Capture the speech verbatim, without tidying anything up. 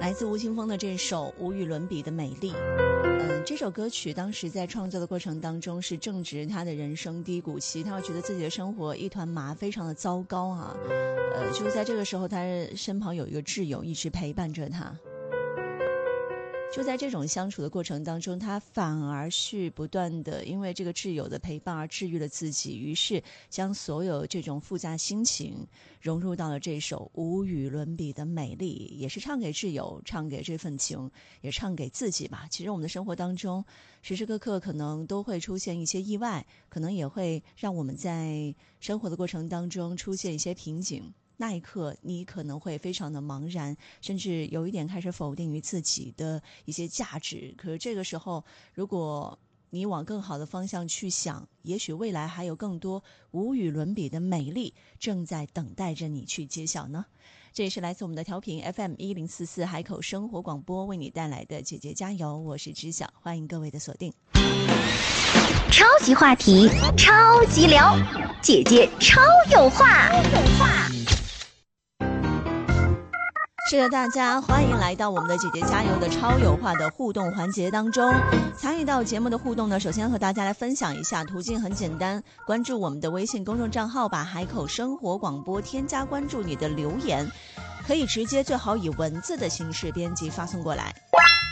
来自吴青峰的这首无与伦比的美丽。嗯，这首歌曲当时在创作的过程当中是正值他的人生低谷期，他会觉得自己的生活一团麻，非常的糟糕啊。呃，就是在这个时候，他身旁有一个挚友一直陪伴着他。就在这种相处的过程当中，他反而是不断的因为这个挚友的陪伴而治愈了自己，于是将所有这种复杂心情融入到了这首无与伦比的美丽，也是唱给挚友，唱给这份情，也唱给自己吧。其实我们的生活当中时时刻刻可能都会出现一些意外，可能也会让我们在生活的过程当中出现一些瓶颈，那一刻你可能会非常的茫然，甚至有一点开始否定于自己的一些价值。可是这个时候，如果你往更好的方向去想，也许未来还有更多无与伦比的美丽正在等待着你去揭晓呢。这也是来自我们的调频 F M 一零四四海口生活广播为你带来的姐姐加油，我是知晓，欢迎各位的锁定。 超级话题，超级聊，姐姐超有话。 是的，大家欢迎来到我们的姐姐加油的超有话的互动环节当中。参与到节目的互动呢，首先和大家来分享一下，途径很简单，关注我们的微信公众账号，把海口生活广播添加关注，你的留言可以直接最好以文字的形式编辑发送过来。